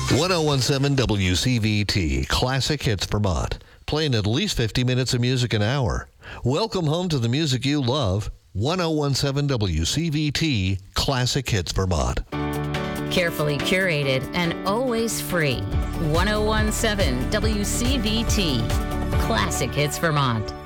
1017 WCVT, Classic Hits Vermont, playing at least 50 minutes of music an hour. Welcome home to the music you love. 1017 WCVT, Classic Hits Vermont. Carefully curated and always free. 1017 WCVT, Classic Hits Vermont.